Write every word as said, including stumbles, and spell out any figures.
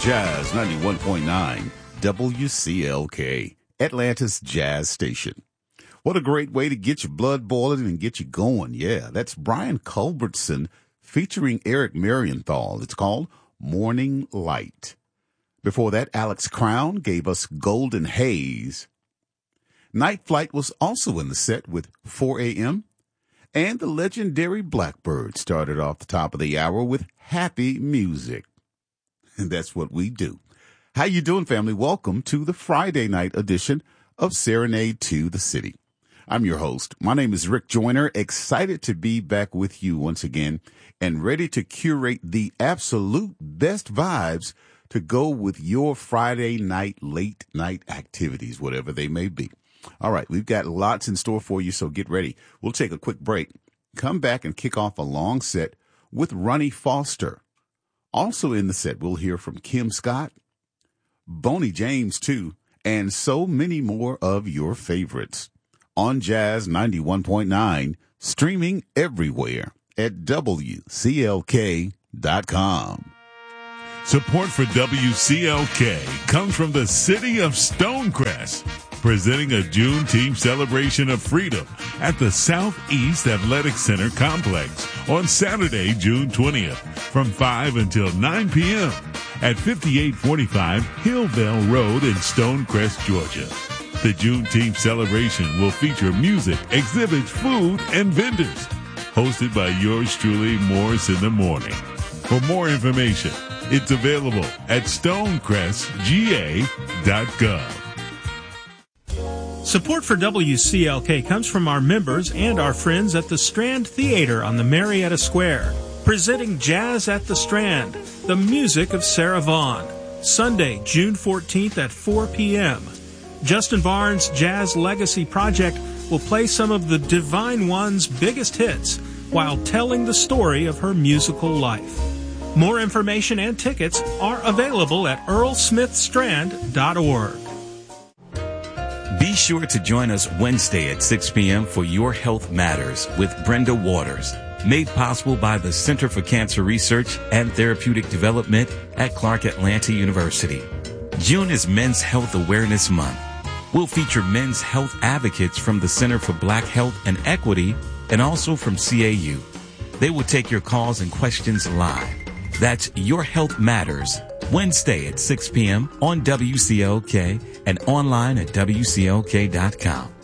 Jazz ninety-one point nine, W C L K, Atlanta's Jazz Station. What a great way to get your blood boiling and get you going. Yeah, that's Brian Culbertson featuring Eric Marienthal. It's called Morning Light. Before that, Alex Crown gave us Golden Haze. Night Flight was also in the set with four a.m. And the legendary Blackbird started off the top of the hour with happy music. And that's what we do. How you doing, family? Welcome to the Friday night edition of Serenade to the City. I'm your host. My name is Rick Joyner, excited to be back with you once again and ready to curate the absolute best vibes to go with your Friday night, late night activities, whatever they may be. All right, we've got lots in store for you, so get ready. We'll take a quick break, come back and kick off a long set with Ronnie Foster. Also in the set, we'll hear from Kim Scott, Boney James, too, and so many more of your favorites on Jazz ninety-one point nine, streaming everywhere at W C L K dot com. Support for W C L K comes from the city of Stonecrest, presenting a Juneteenth celebration of freedom at the Southeast Athletic Center complex on Saturday, June twentieth, from five until nine p.m. at fifty-eight forty-five Hillvale Road in Stonecrest, Georgia. The Juneteenth celebration will feature music, exhibits, food, and vendors. Hosted by yours truly, Morris in the Morning. For more information, it's available at stonecrest g a dot gov. Support for W C L K comes from our members and our friends at the Strand Theater on the Marietta Square, presenting Jazz at the Strand, the music of Sarah Vaughan, Sunday, June fourteenth at four p.m. Justin Barnes' Jazz Legacy Project will play some of the Divine One's biggest hits while telling the story of her musical life. More information and tickets are available at earl smith strand dot org. Be sure to join us Wednesday at six p.m. for Your Health Matters with Brenda Waters, made possible by the Center for Cancer Research and Therapeutic Development at Clark Atlanta University. June is Men's Health Awareness Month. We'll feature men's health advocates from the Center for Black Health and Equity and also from C A U. They will take your calls and questions live. That's Your Health Matters, Wednesday at six p.m. on W C L K and online at W C L K dot com.